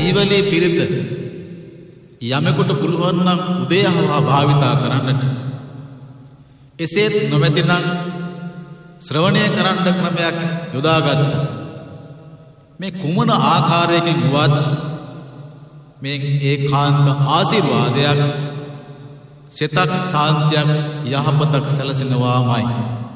සීවලී පිරිත යමෙකුට පුළුවන් නම් උදේහවා භාවිතා කරන්නට එසේත් නොමැතිනම් ශ්‍රවණය කරන්න ක්‍රමයක් යොදාගත්තා. මේ කුමන ආකාරයකින් වුවත් මේ ඒකාන්ත ආශිර්වාදයක් සිතක් ශාන්තියක් යහපතක් සැලසෙනවාමයි.